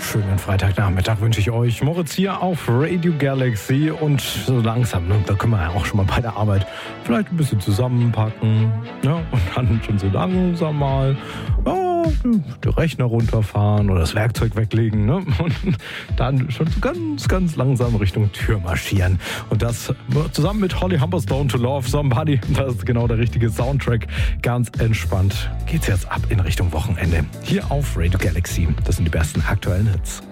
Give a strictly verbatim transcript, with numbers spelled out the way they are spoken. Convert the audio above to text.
schönen Freitagnachmittag wünsche ich euch. Moritz hier auf Radio Galaxy und so langsam, ne, da können wir ja auch schon mal bei der Arbeit vielleicht ein bisschen zusammenpacken, ja, und dann schon so langsam mal ja, den Rechner runterfahren oder das Werkzeug weglegen, ne, und dann schon so ganz, ganz langsam Richtung Tür marschieren. Und das zusammen mit Holly Humberstone, To Love Somebody, das ist genau der richtige Soundtrack. Ganz entspannt geht's jetzt ab in Richtung Wochenende. Hier auf Radio Galaxy. Das sind die besten aktuellen Hits.